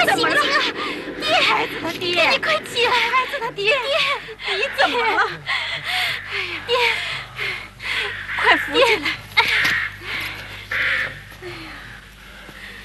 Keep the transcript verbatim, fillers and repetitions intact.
快醒醒啊！爹， 孩子他爹， 你快起来！ 孩子他爹， 爹， 你怎么了？ 爹， 快扶起来！